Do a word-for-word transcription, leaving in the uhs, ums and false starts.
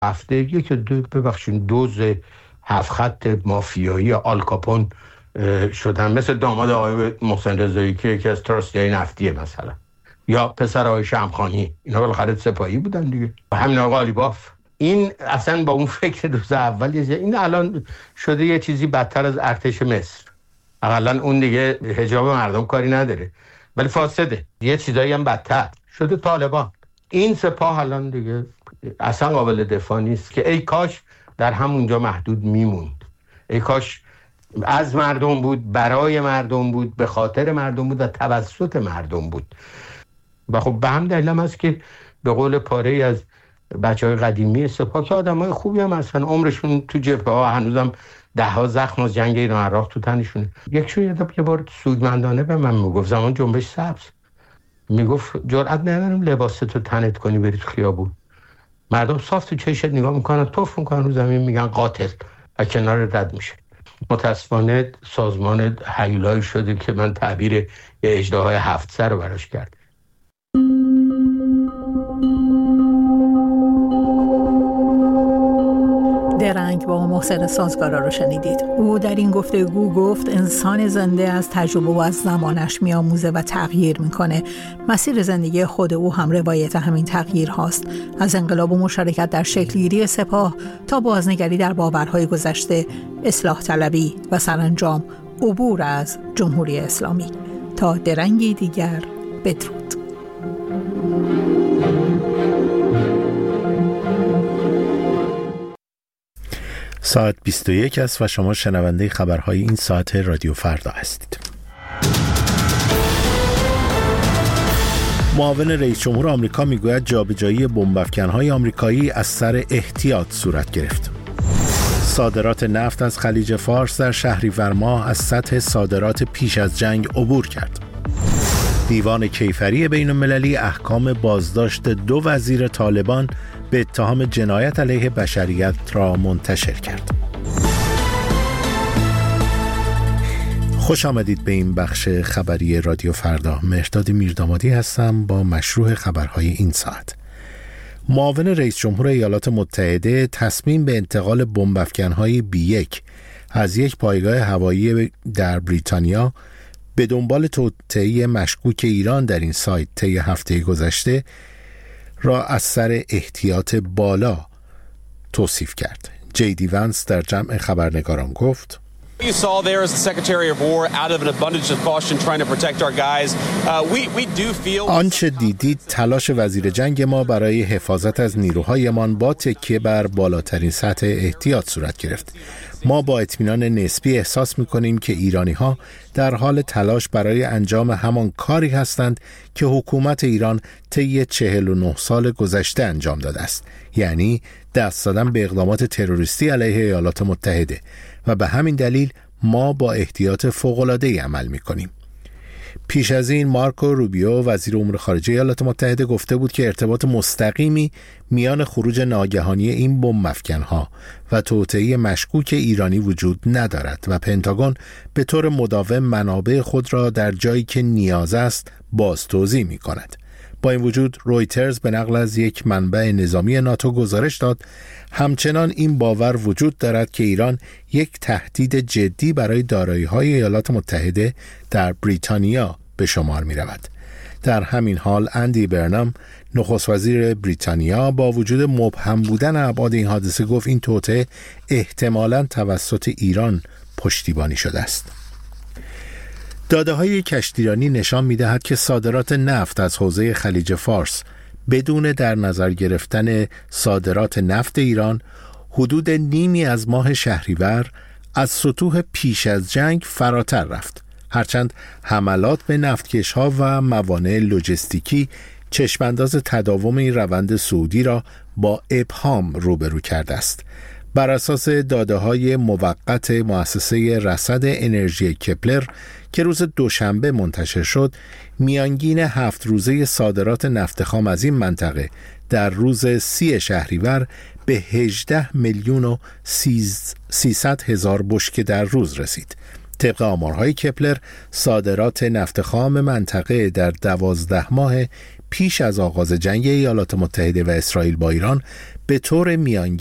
هفته یک دو ببخشید دوز هفت خط مافیایی آلکاپون شدن، مثل داماد آقای محسن رضایی که یکی از تراستیای نفتیه مثلا، یا پسر آقای شمخانی، اینا بالاخره سپاهی بودن دیگه، و همین آقا قالیباف. این اصلا با اون فکر دوز اول، این الان شده یه چیزی بدتر از ارتش مصر. اقلا اون دیگه حجاب مردم کاری نداره، ولی فاسده. یه چیزایی هم بدتر شده طالبان. این سپاه الان دیگه اصلا قابل دفاع نیست که ای کاش در همونجا محدود میموند، ای کاش از مردم بود، برای مردم بود، به خاطر مردم بود و توسط مردم بود. و خب به هم دلیل هم هست که به قول پاره از بچه های قدیمی سپاه که آدم های خوبی هم هستن، عمرشون تو جبهه ها هنوزم ده ها زخم از جنگ ایران عراق تو تنشونه. یکشون یه بار سودمندانه به من میگفت، زمان جنبش سبز، میگفت جرئت ندارم لباس تو تنت کنی بری تو خیابون، مردم صاف تو چشت نگاه میکنن، توف میکنن رو زمین، میگن قاتل و کنار رد میشه. متاسفانه سازمان هیولایی شده که من تعبیر یه اژدهای هفت سر رو براش کرد. درنگ با محسن سازگارا رو شنیدید. او در این گفتگو گفت انسان زنده از تجربه و از زمانش میآموزه و تغییر میکنه. مسیر زندگی خود او هم روایت همین تغییر هاست، از انقلاب و مشارکت در شکلگیری سپاه تا بازنگری در باورهای گذشته، اصلاح طلبی و سرانجام عبور از جمهوری اسلامی. تا درنگی دیگر، بدرود. ساعت بیست و یک است و شما شنونده خبرهای این ساعت رادیو فردا هستید. معاون رئیس جمهور آمریکا میگوید جابجایی بمب‌افکن‌های آمریکایی از سر احتیاط صورت گرفت. صادرات نفت از خلیج فارس در شهریور ماه از سطح صادرات پیش از جنگ عبور کرد. دیوان کیفری بین‌المللی احکام بازداشت دو وزیر طالبان به اتهام جنایت علیه بشریت را منتشر کرد. خوش آمدید به این بخش خبری رادیو فردا. مهرداد میردامادی هستم با مشروع خبرهای این ساعت. معاون رئیس جمهور ایالات متحده تصمیم به انتقال بمب‌افکن‌های بی یک از یک پایگاه هوایی در بریتانیا به دنبال توطئه مشکوک ایران در این سایت طی هفته گذشته را از سر احتیاط بالا توصیف کرد. جی دی وانس در جمع خبرنگاران گفت: You saw there as the Secretary of War out of an abundance of caution trying to protect our guys. Uh, we we do feel آنچه دیدید تلاش وزیر جنگ ما برای حفاظت از نیروهایمان با تکیه بر بالاترین سطح احتیاط صورت گرفت. ما با اطمینان نسبی احساس می‌کنیم که ایرانی‌ها در حال تلاش برای انجام همان کاری هستند که حکومت ایران طی چهل و نه سال گذشته انجام داده است، یعنی دست دادن به اقدامات تروریستی علیه ایالات متحده، و به همین دلیل ما با احتیاط فوق‌العاده‌ای عمل می‌کنیم. پیش از این مارکو روبیو وزیر امور خارجه ایالات متحده گفته بود که ارتباط مستقیمی میان خروج ناگهانی این بمب‌افکن‌ها و توطئه مشکوک ایرانی وجود ندارد و پنتاگون به طور مداوم منابع خود را در جایی که نیاز است باز توزیع می‌کند. با این وجود رویترز به نقل از یک منبع نظامی ناتو گزارش داد همچنان این باور وجود دارد که ایران یک تهدید جدی برای دارایی‌های ایالات متحده در بریتانیا به شمار می‌رود. در همین حال اندی برنام نخست وزیر بریتانیا با وجود مبهم بودن ابعاد این حادثه گفت این توطئه احتمالاً توسط ایران پشتیبانی شده است. داده‌های کشتیرانی نشان می‌دهد که صادرات نفت از حوزه خلیج فارس بدون در نظر گرفتن صادرات نفت ایران حدود نیمی از ماه شهریور از سطوح پیش از جنگ فراتر رفت، هرچند حملات به نفتکش‌ها و موانع لوجستیکی چشمانداز تداوم این روند صعودی را با ابهام روبرو کرده است. بر اساس داده‌های موقت مؤسسه رصد انرژی کپلر که روز دوشنبه منتشر شد، میانگین هفت روزه صادرات نفت خام از این منطقه در روز سی شهریور به هجده میلیون و سیصد هزار بشکه در روز رسید. طبق آمارهای کپلر صادرات نفت خام منطقه در دوازده ماه پیش از آغاز جنگ ایالات متحده و اسرائیل با ایران به طور میانگین